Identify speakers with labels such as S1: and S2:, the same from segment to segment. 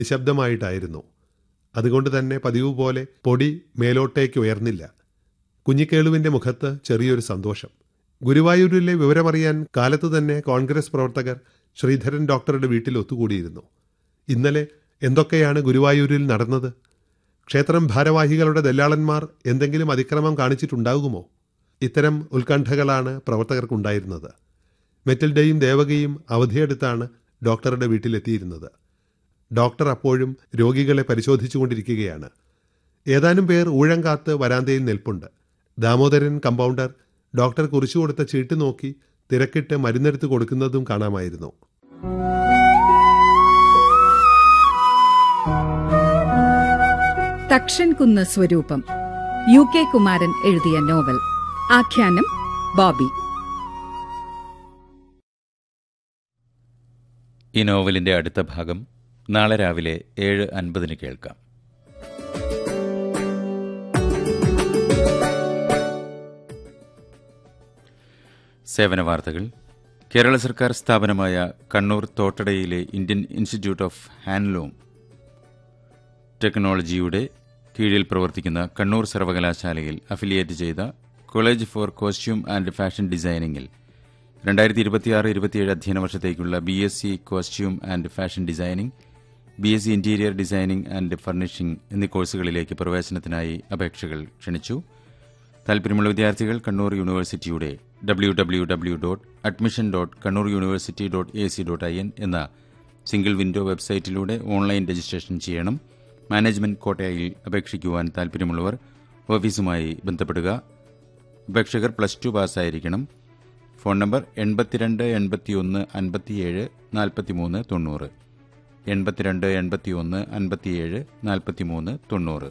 S1: നിശബ്ദമായിട്ടായിരുന്നു. അതുകൊണ്ട് തന്നെ പതിവ് പോലെ പൊടി മേലോട്ടേക്ക് ഉയർന്നില്ല. കുഞ്ഞിക്കേളുവിൻ്റെ മുഖത്ത് ചെറിയൊരു സന്തോഷം. ഗുരുവായൂരിലെ വിവരമറിയാൻ കാലത്തു തന്നെ കോൺഗ്രസ് പ്രവർത്തകർ ശ്രീധരൻ ഡോക്ടറുടെ വീട്ടിൽ ഒത്തുകൂടിയിരുന്നു. ഇന്നലെ എന്തൊക്കെയാണ് ഗുരുവായൂരിൽ നടന്നത്? ക്ഷേത്രം ഭാരവാഹികളുടെ ദല്ലാളന്മാർ എന്തെങ്കിലും അതിക്രമം കാണിച്ചിട്ടുണ്ടാകുമോ? ഇത്തരം ഉത്കണ്ഠകളാണ് പ്രവർത്തകർക്കുണ്ടായിരുന്നത്. മെറ്റിൽഡയും ദേവകിയും അവധിയെടുത്താണ് ഡോക്ടറുടെ വീട്ടിലെത്തിയിരുന്നത്. ഡോക്ടർ അപ്പോഴും രോഗികളെ പരിശോധിച്ചുകൊണ്ടിരിക്കുകയാണ്. ഏതാനും പേർ ഊഴം കാത്ത് വരാന്തയിൽ നിൽപ്പുണ്ട്. ദാമോദരൻ കമ്പൗണ്ടർ ഡോക്ടർ കുറിച്ചു കൊടുത്ത ചീട്ട് നോക്കി തിരക്കിട്ട് മരുന്നെടുത്ത് കൊടുക്കുന്നതും കാണാമായിരുന്നു.
S2: തക്ഷൻകുന്ന് സ്വരൂപം, UK കുമാരൻ എഴുതിയ നോവൽ. ആഖ്യാനം ബോബി.
S3: ഈ നോവലിന്റെ അടുത്ത ഭാഗം നാളെ രാവിലെ 7:50 കേൾക്കാം. സേവന വാർത്തകൾ. കേരള സർക്കാർ സ്ഥാപനമായ Kannur തോട്ടടയിലെ Indian institute of handloom ടെക്നോളജിയുടെ കീഴിൽ പ്രവർത്തിക്കുന്ന കണ്ണൂർ സർവകലാശാലയിൽ അഫിലിയേറ്റ് ചെയ്ത college four costume and fashion ഡിസൈനിങ്ങിൽ 2026-27 അധ്യയന വർഷത്തേക്കുള്ള BSc costume and fashion designing, BSc interior designing and furnishing എന്നീ കോഴ്സുകളിലേക്ക് പ്രവേശനത്തിനായി അപേക്ഷകൾ ക്ഷണിച്ചു. താൽപര്യമുള്ള വിദ്യാർത്ഥികൾ കണ്ണൂർ യൂണിവേഴ്സിറ്റിയുടെ www.admission.kannuruniversity.ac.in എന്ന സിംഗിൾ വിൻഡോ വെബ്സൈറ്റിലൂടെ ഓൺലൈൻ രജിസ്ട്രേഷൻ ചെയ്യണം. മാനേജ്മെന്റ് കോട്ടയിൽ അപേക്ഷിക്കുവാൻ താൽപര്യമുള്ളവർ ഓഫീസുമായി ബന്ധപ്പെടുക. അപേക്ഷകർ +2 പാസ്സായിരിക്കണം. Phone number 82 81 57 43 90, 82 81 57 43 90.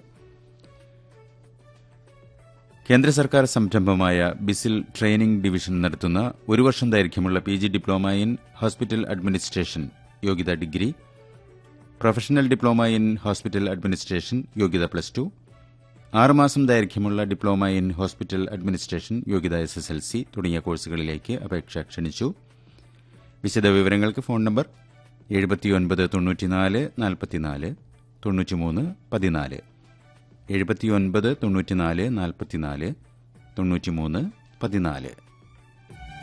S3: കേന്ദ്ര സർക്കാർ സംരംഭമായ ബിസിൽ ട്രെയിനിംഗ് ഡിവിഷൻ നടത്തുന്ന 1 വർഷം ദൈർഘ്യമുള്ള PG diploma in hospital administration യോഗ്യത degree, professional diploma in hospital administration യോഗ്യത +2, 6 മാസം ദൈർഘ്യമുള്ള ഡിപ്ലോമ ഇൻ ഹോസ്പിറ്റൽ അഡ്മിനിസ്ട്രേഷൻ യോഗ്യത SSLC തുടങ്ങിയ കോഴ്സുകളിലേക്ക് അപേക്ഷ ക്ഷണിച്ചു. വിശദവിവരങ്ങൾക്ക് ഫോൺ നമ്പർ 79 94 44 93 14, 79 94 44 93 14.